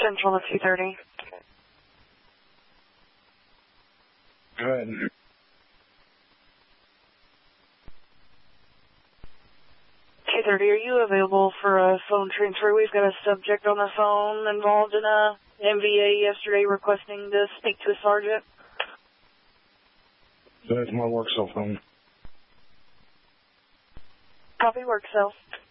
Central at 2:30. Go ahead. 2:30, are you available for a phone transfer? We've got a subject on the phone involved in a MVA yesterday requesting to speak to a sergeant. That's my work cell phone. Copy, work cell.